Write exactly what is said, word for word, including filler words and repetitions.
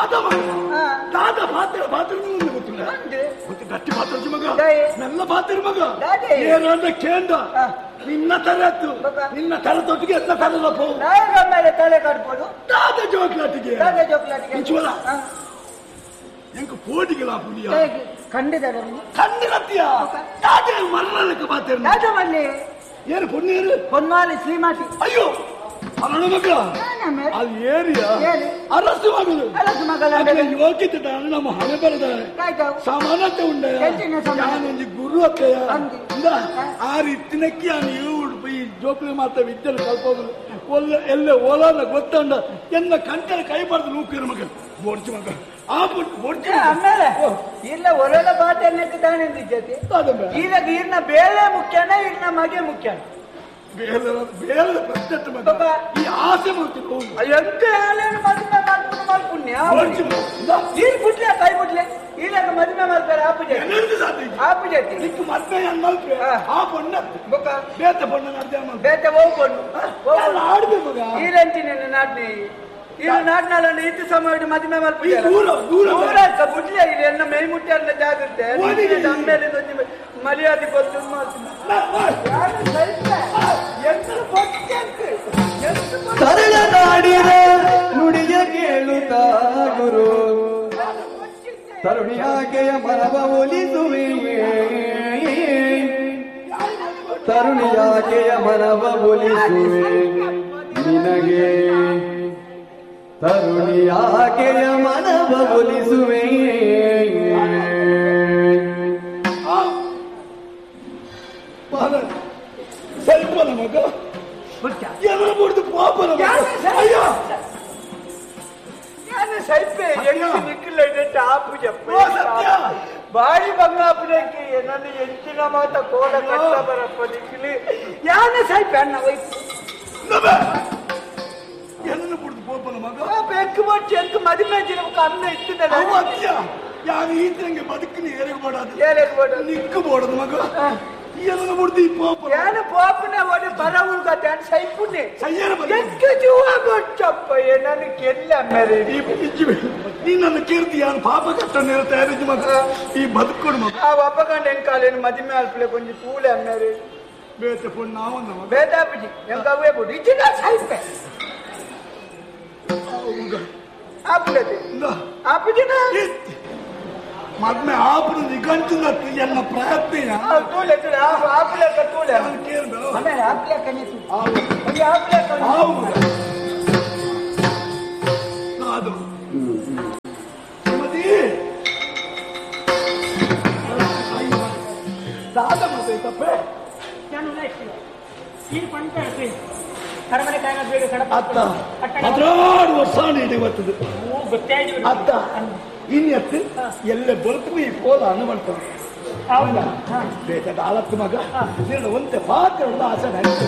ದಾದ ದಾದ ಪಾತ್ರ ಪಾತ್ರ ಗೊತ್ತಿಲ್ಲ ಮತ್ತೆ ಗಟ್ಟಿ ಪಾತ್ರ ಮಗ ನನ್ನ ಪಾತ್ರ ಮಗ ಏನಾದ ಕೇಂದ್ರ ನಿನ್ನ ತರತ್ತು ನಿನ್ನ ತರತೊಟ್ಟಿಗೆ ಎಲ್ಲ ತರಲಪ್ಪ ಮೇಲೆ ತಲೆ ಕಟ್ಬೋದು ದಾದ ಜೋಕ್ಲಾಟಿಗೆ ದಾದ ಜೋಕ್ಲಾಟಿಗೆ ಚೋಲ ಎಂಕ ಪೋಟಿಗಳ ಪುಲಿಯ ಖಂಡಿತ ಖಂಡಿತ ದಾದ ಮರಣಕ್ಕೆ ಪಾತ್ರ ದಾದ ಮಲ್ಲಿ ಏನು ಪುಣ್ಯರು ಹೊನ್ನಾಳಿ ಶ್ರೀಮಾತಿ ಅಯ್ಯೋ ಅವನ ಮಗ ಅದು ಏರಿಯಾ ಅರಸು ಮಗಳು ಅರಸು ಮಗಳ ಯೋಗ್ಯತೆ ನಮ್ಮ ಹಣೆ ಬರದ ಸಮಾನತೆ ಉಂಡ ನಾನೊಂದು ಗುರು ಅತ್ತೆಯ ಆ ರೀತಿನಕ್ಕೆ ನೀವು ಉಡುಪಿ ಜೋಕ್ಲಿ ಮಾತ್ರ ವಿದ್ಯೆ ಕಲ್ಪೋದು ಒಲ್ಲ ಎಲ್ಲ ಓಲಾದ ಗೊತ್ತಂಡ ಎನ್ನ ಕಂಟನ ಕೈ ಬರೆದು ನೂಕಿರ ಮಗ ಬೋಡ್ಚಿ ಮಗ ಆ ಬೋಡ್ಚಿ ಆಮೇಲೆ ಇಲ್ಲ ಒಲೆಲ ಬಾಟ ಎನ್ನಕ್ಕಿದ್ದಾನೆ ಜೊತೆ ಈಗ ಈರ್ನ ಬೇಳೆ ಮುಖ್ಯನ ಈರ್ನ ಮಗೆ ಮುಖ್ಯನ ಬೇರೆ ಬೇರೆ ಪ್ರಶ್ನೆ ಮಗ ಈ ಆಸೆ ಮಾಡ್ತೀನಿ ಎಂತ ಹೇಳೇನು ಮದುವೆ ಮಾಡ್ಕೊಂಡು ಮಾಡ್ಪುಣ್ಯ ನೀರು ಬಿಡ್ಲೆ ಕೈ ಬಿಡ್ಲೆ ಈಗ ಮದುವೆ ಮಾಡ್ತಾರೆ ಆಪುಜೆ ಆಪುಜೆ ನಿಕ್ಕು ಮದುವೆ ಅನ್ ಮಲ್ಪೆ ಆ ಪೊಣ್ಣ ಬೇತ ಪೊಣ್ಣ ನಡೆದ ಬೇತ ಹೋಗ್ಕೊಂಡು ಆಡ್ಬೇಕು ಮಗ ಈರಂತೀನಿ ನಾಟ್ನಿ ಈಗ ನಾಟ್ನಾಳನ್ನು ಇತ್ತು ಸಮಯ ಮದುವೆ ಮಾಡ್ಬಿಟ್ಟು ದೂರ ದೂರ ಬಿಡ್ಲೆ ಇಲ್ಲಿ ಎನ್ನ ಮೈ ಮುಟ್ಟಿ ಅನ್ನ ಜಾಗುತ್ತೆ ನಮ್ಮೇಲೆ ಮರ್ಯಾದೆ ಗೊತ್ತು ಸರಳ ನಾಡಿನ ನುಡಿಯ ಕೇಳುತ್ತಾ ಗುರು ತರುಣಿಯಾಕೆಯ ಮನವ ಒಲಿಸುವೆ ತರುಣಿಯಾಕೆಯ ಮನವ ಒಲಿಸುವೆ ನಿನಗೆ ತರುಣಿಯಾಕೆಯ ಮನವ ಒಲಿಸುವೆ ಸ್ವಲ್ಪನ ಮಗ ಎಲ್ಲ ಬಿಡ್ದು ಪಾಪನ ಅಯ್ಯೋ ಬಾಡಿ ಬಂಗಾಪುರಕ್ಕೆ ನನ್ನ ಎಂಚಿನ ಮಾತ ಕೋಡ ಕಟ್ಟ ಬರಪ್ಪ ನಿಕ್ಲಿ ಯಾನ ಸೈಪೆ ಅಣ್ಣ ವಯಸ್ಸು ಎಲ್ಲ ಬಿಡ್ದು ಪಾಪನ ಮಗ ಬೆಕ್ಕು ಬಟ್ಟಿ ಎಂಕ ಮದುವೆ ದಿನಕ್ಕೆ ಅನ್ನ ಇಟ್ಟಿದ್ದ ಯಾರು ಈತಂಗೆ ಬದುಕಿನ ಏರಿಗೆ ಮಾಡೋದು ಏರಿಗೆ ಮಾಡೋದು ನಿಕ್ಕು ಬೋಡದು ಮಗ ಎಲ್ಲ ಬಿಡ್ದು ಈ ಪಾಪ ಏನು ಪಾಪನೆ ಒಡೆ ಬರ ಉಳ್ಗತ್ತೆ ಅಣ್ಣ ಸೈಪುಣ್ಣೆ ಸಯ್ಯನ ಎಂಕ ಜೀವ ಗೊತ್ತಪ್ಪ ನನಗೆ ಎಲ್ಲ ಮೇಲೆ ನೀ ನನ್ನ ಕೀರ್ತಿ ಯಾರು ಪಾಪ ಕಷ್ಟ ತಯಾರಿಸಿ ಮಗ ಈ ಬದುಕೊಡು ಮಗ ಆ ಒಪ್ಪಗಂಡ ಎಂಕಾಲೇನು ಮದುವೆ ಅಲ್ಪಲೆ ಕೊಂಚ ಪೂಲೆ ಅಮ್ಮೇರಿ ಬೇತೆ ಪುಣ್ಣ ನಾವೊಂದ ಮಗ ಬೇತಾಪಿಜಿ ಎಂಕ ಅವೇ ಬಿಡು ಇಚ್ಚಿನ ಸೈಪೆ ಆಪುಲತೆ ಆಪಿಜಿನ ಮದ್ಮೆ ಆಪುನ ನಿಗಂಟಿನ ಎಲ್ಲ ಪ್ರಯತ್ನ ತೂಲೆ ತೂಲೆ ಆಪುಲೆಕ್ಕ ತೂಲೆ ಕೇಳ್ದು ಆಮೇಲೆ ಆಪುಲೆಕ್ಕ ನೀತು ಆಪುಲೆಕ್ಕ ಅದು ಮದಿ ದಾದ ಮತ್ತೆ ತಪ್ಪೆ ಅತ್ತ ಹದಿನಾರು ವರ್ಷ ನೀಡಿ ಬರ್ತದೆ ಅತ್ತ ಇನ್ನೆತ್ತು ಎಲ್ಲ ಬದುಕು ಈ ಕೋಲ ಅನ್ನ ಮಾಡ್ತಾರೆ ಬೇಕಾದ ಆಲತ್ತು ಮಗ ಒಂದೇ ಪಾತ್ರ ಆಸೆ